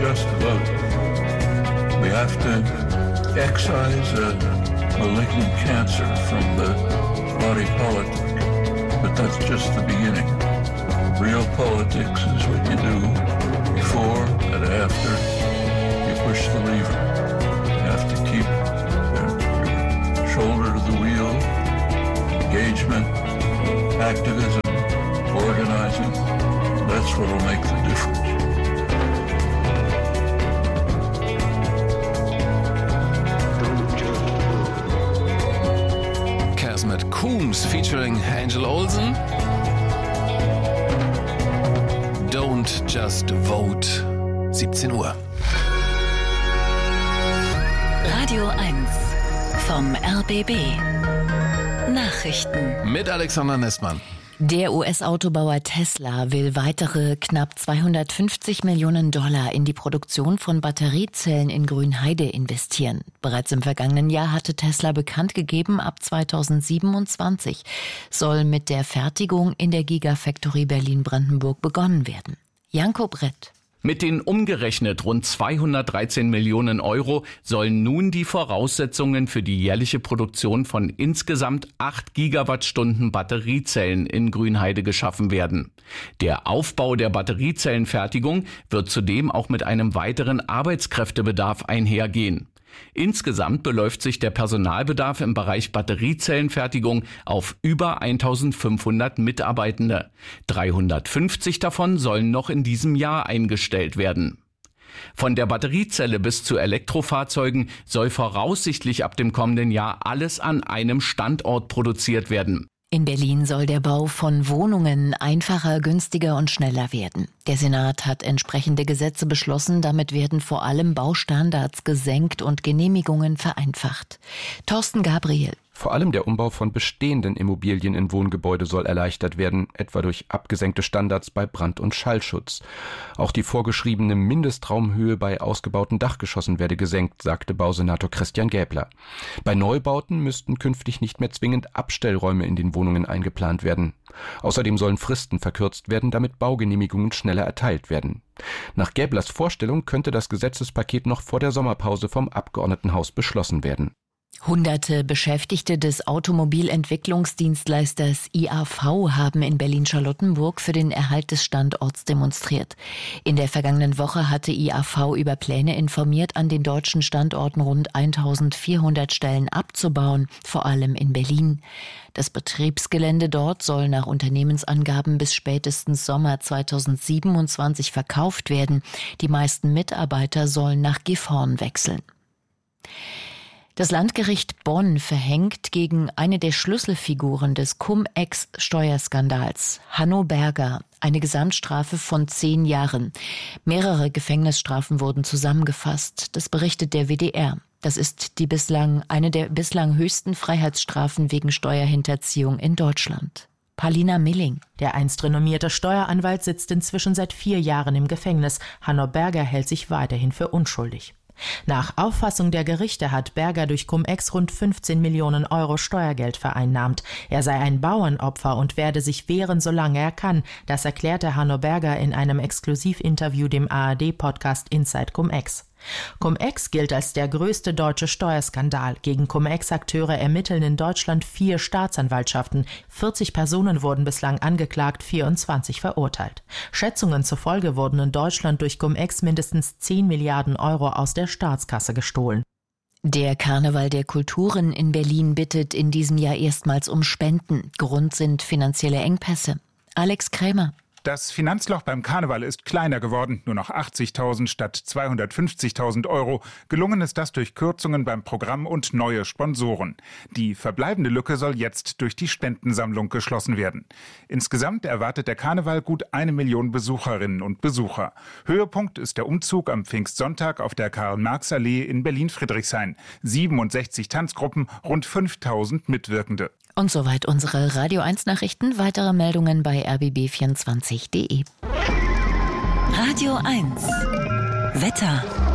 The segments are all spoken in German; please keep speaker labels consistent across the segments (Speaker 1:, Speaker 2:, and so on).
Speaker 1: just a vote. We have to excise malignant cancer from the body politic, but that's just the beginning. Real politics is what you do before and after you push the lever. You have to keep your shoulder to the wheel, engagement, activism, organizing. That's what will make the difference.
Speaker 2: Mit Coombs featuring Angel Olsen. Don't just vote. 17 Uhr.
Speaker 3: Radio 1 vom RBB. Nachrichten.
Speaker 2: Mit Alexander Nessmann.
Speaker 3: Der US-Autobauer Tesla will weitere knapp 250 Millionen Dollar in die Produktion von Batteriezellen in Grünheide investieren. Bereits im vergangenen Jahr hatte Tesla bekannt gegeben, ab 2027 soll mit der Fertigung in der Gigafactory Berlin-Brandenburg begonnen werden. Janko Brett.
Speaker 4: Mit den umgerechnet rund 213 Millionen Euro sollen nun die Voraussetzungen für die jährliche Produktion von insgesamt 8 Gigawattstunden Batteriezellen in Grünheide geschaffen werden. Der Aufbau der Batteriezellenfertigung wird zudem auch mit einem weiteren Arbeitskräftebedarf einhergehen. Insgesamt beläuft sich der Personalbedarf im Bereich Batteriezellenfertigung auf über 1500 Mitarbeitende. 350 davon sollen noch in diesem Jahr eingestellt werden. Von der Batteriezelle bis zu Elektrofahrzeugen soll voraussichtlich ab dem kommenden Jahr alles an einem Standort produziert werden.
Speaker 3: In Berlin soll der Bau von Wohnungen einfacher, günstiger und schneller werden. Der Senat hat entsprechende Gesetze beschlossen. Damit werden vor allem Baustandards gesenkt und Genehmigungen vereinfacht. Thorsten Gabriel.
Speaker 5: Vor allem der Umbau von bestehenden Immobilien in Wohngebäude soll erleichtert werden, etwa durch abgesenkte Standards bei Brand- und Schallschutz. Auch die vorgeschriebene Mindestraumhöhe bei ausgebauten Dachgeschossen werde gesenkt, sagte Bausenator Christian Gäbler. Bei Neubauten müssten künftig nicht mehr zwingend Abstellräume in den Wohnungen eingeplant werden. Außerdem sollen Fristen verkürzt werden, damit Baugenehmigungen schneller erteilt werden. Nach Gäblers Vorstellung könnte das Gesetzespaket noch vor der Sommerpause vom Abgeordnetenhaus beschlossen werden.
Speaker 3: Hunderte Beschäftigte des Automobilentwicklungsdienstleisters IAV haben in Berlin-Charlottenburg für den Erhalt des Standorts demonstriert. In der vergangenen Woche hatte IAV über Pläne informiert, an den deutschen Standorten rund 1400 Stellen abzubauen, vor allem in Berlin. Das Betriebsgelände dort soll nach Unternehmensangaben bis spätestens Sommer 2027 verkauft werden. Die meisten Mitarbeiter sollen nach Gifhorn wechseln. Das Landgericht Bonn verhängt gegen eine der Schlüsselfiguren des Cum-Ex-Steuerskandals, Hanno Berger, eine Gesamtstrafe von 10 Jahren. Mehrere Gefängnisstrafen wurden zusammengefasst. Das berichtet der WDR. Das ist eine der bislang höchsten Freiheitsstrafen wegen Steuerhinterziehung in Deutschland. Paulina Milling.
Speaker 6: Der einst renommierte Steueranwalt sitzt inzwischen seit 4 Jahren im Gefängnis. Hanno Berger hält sich weiterhin für unschuldig. Nach Auffassung der Gerichte hat Berger durch Cum-Ex rund 15 Millionen Euro Steuergeld vereinnahmt. Er sei ein Bauernopfer und werde sich wehren, solange er kann. Das erklärte Hanno Berger in einem Exklusivinterview dem ARD-Podcast Inside Cum-Ex. Cum-Ex gilt als der größte deutsche Steuerskandal. Gegen Cum-Ex-Akteure ermitteln in Deutschland 4 Staatsanwaltschaften. 40 Personen wurden bislang angeklagt, 24 verurteilt. Schätzungen zufolge wurden in Deutschland durch Cum-Ex mindestens 10 Milliarden Euro aus der Staatskasse gestohlen.
Speaker 3: Der Karneval der Kulturen in Berlin bittet in diesem Jahr erstmals um Spenden. Grund sind finanzielle Engpässe. Alex Krämer.
Speaker 7: Das Finanzloch beim Karneval ist kleiner geworden, nur noch 80.000 statt 250.000 Euro. Gelungen ist das durch Kürzungen beim Programm und neue Sponsoren. Die verbleibende Lücke soll jetzt durch die Spendensammlung geschlossen werden. Insgesamt erwartet der Karneval gut 1 Million Besucherinnen und Besucher. Höhepunkt ist der Umzug am Pfingstsonntag auf der Karl-Marx-Allee in Berlin-Friedrichshain. 67 Tanzgruppen, rund 5.000 Mitwirkende.
Speaker 3: Und soweit unsere Radio 1 Nachrichten. Weitere Meldungen bei rbb24.de.
Speaker 8: Radio 1 Wetter.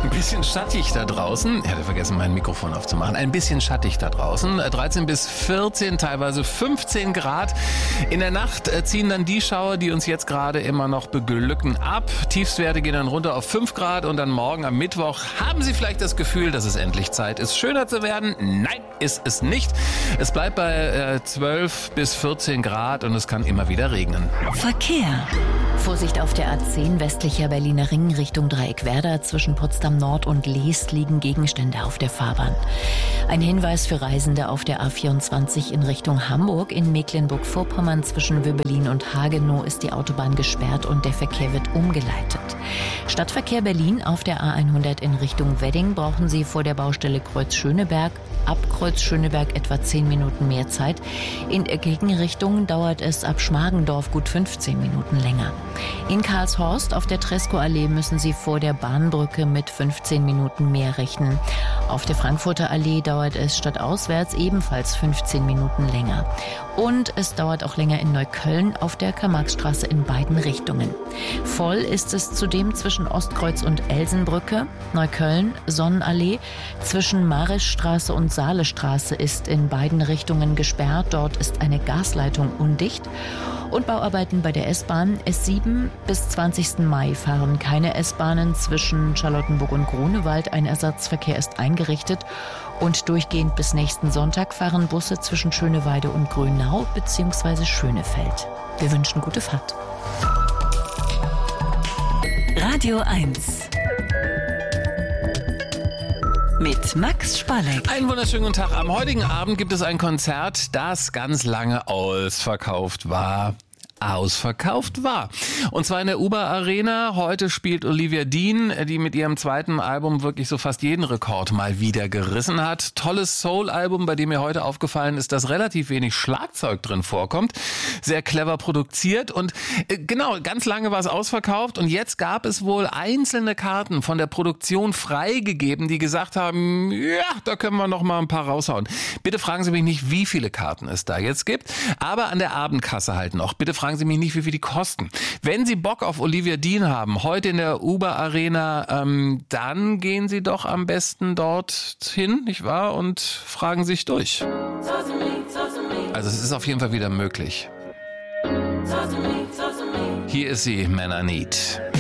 Speaker 2: Ein bisschen schattig da draußen. Ich hatte vergessen, mein Mikrofon aufzumachen. Ein bisschen schattig da draußen. 13 bis 14, teilweise 15 Grad. In der Nacht ziehen dann die Schauer, die uns jetzt gerade immer noch beglücken, ab. Tiefstwerte gehen dann runter auf 5 Grad und dann morgen am Mittwoch haben Sie vielleicht das Gefühl, dass es endlich Zeit ist, schöner zu werden. Nein, ist es nicht. Es bleibt bei 12 bis 14 Grad und es kann immer wieder regnen.
Speaker 3: Verkehr. Vorsicht auf der A10 westlicher Berliner Ring Richtung Dreieckwerder. Zwischen Potsdam Nord und Leest liegen Gegenstände auf der Fahrbahn. Ein Hinweis für Reisende auf der A24 in Richtung Hamburg. In Mecklenburg-Vorpommern zwischen Wöbelin und Hagenow ist die Autobahn gesperrt und der Verkehr wird umgeleitet. Stadtverkehr Berlin auf der A100 in Richtung Wedding brauchen Sie vor der Baustelle Kreuz-Schöneberg. Ab Kreuz-Schöneberg etwa 10 Minuten mehr Zeit. In der Gegenrichtung dauert es ab Schmargendorf gut 15 Minuten länger. In Karlshorst auf der Tresco-Allee müssen Sie vor der Bahnbrücke mit 15 Minuten mehr rechnen. Auf der Frankfurter Allee dauert es stadtauswärts ebenfalls 15 Minuten länger. Und es dauert auch länger in Neukölln auf der Karl-Marx-Straße in beiden Richtungen. Voll ist es zudem zwischen Ostkreuz und Elsenbrücke, Neukölln, Sonnenallee. Zwischen Marischstraße und Saalestraße ist in beiden Richtungen gesperrt. Dort ist eine Gasleitung undicht. Und Bauarbeiten bei der S-Bahn. S7 bis 20. Mai fahren keine S-Bahnen zwischen Charlottenburg und Grunewald. Ein Ersatzverkehr ist eingerichtet. Und durchgehend bis nächsten Sonntag fahren Busse zwischen Schöneweide und Grünau bzw. Schönefeld. Wir wünschen gute Fahrt.
Speaker 8: Radio 1 mit Max Spalleck.
Speaker 2: Einen wunderschönen guten Tag. Am heutigen Abend gibt es ein Konzert, das ganz lange ausverkauft war. Und zwar in der Uber Arena. Heute spielt Olivia Dean, die mit ihrem zweiten Album wirklich so fast jeden Rekord mal wieder gerissen hat. Tolles Soul-Album, bei dem mir heute aufgefallen ist, dass relativ wenig Schlagzeug drin vorkommt. Sehr clever produziert und genau, ganz lange war es ausverkauft und jetzt gab es wohl einzelne Karten von der Produktion freigegeben, die gesagt haben, ja, da können wir noch mal ein paar raushauen. Bitte fragen Sie mich nicht, wie viele Karten es da jetzt gibt, aber an der Abendkasse halt noch. Bitte fragen Sie mich nicht, wie viel die kosten. Wenn Sie Bock auf Olivia Dean haben, heute in der Uber Arena, dann gehen Sie doch am besten dorthin, nicht wahr? Und fragen sich durch. Also es ist auf jeden Fall wieder möglich. Hier ist sie, Man I Need.